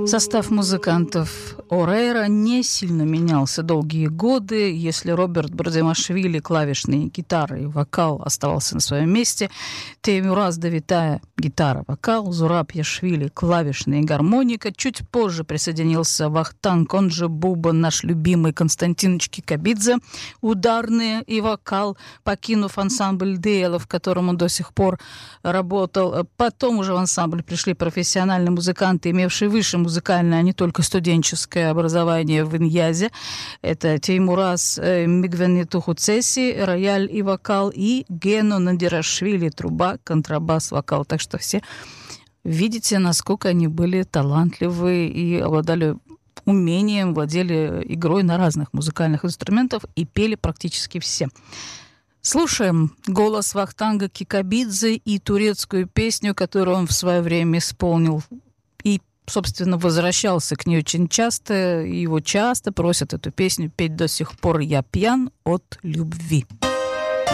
Состав музыкантов Орейро не сильно менялся долгие годы. Если Роберт Бардемашвили, клавишные гитары и вокал, оставался на своем месте, Теймураз Давитая, гитара-вокал, Зураб Яшвили, клавишные и гармоника. Чуть позже присоединился Вахтанг, он же Бубон, наш любимый Константинович Кикабидзе, ударные и вокал, покинув ансамбль Дейла, в котором он до сих пор работал. Потом уже в ансамбль пришли профессиональные музыканты, имевшие высшее музыкальное, а не только студенческое образование в Иньязе. Это Теймураз Мигвенитуху Цеси, рояль и вокал, и Гено Надирашвили, труба, контрабас, вокал. Так что все видите, насколько они были талантливы и обладали умением, владели игрой на разных музыкальных инструментах и пели практически все. Слушаем голос Вахтанга Кикабидзе и турецкую песню, которую он в свое время исполнил и, собственно, возвращался к ней очень часто. Его часто просят эту песню петь до сих пор. «Я пьян от любви».